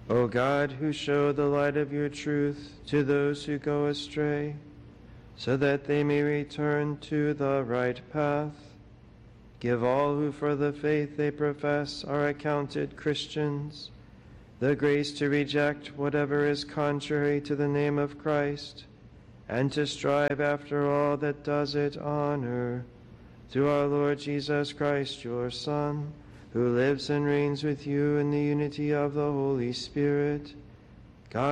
O God, who show the light of your truth to those who go astray, so that they may return to the right path, give all who for the faith they profess are accounted Christians the grace to reject whatever is contrary to the name of Christ, and to strive after all that does it honor, through our Lord Jesus Christ, your Son, who lives and reigns with you in the unity of the Holy Spirit,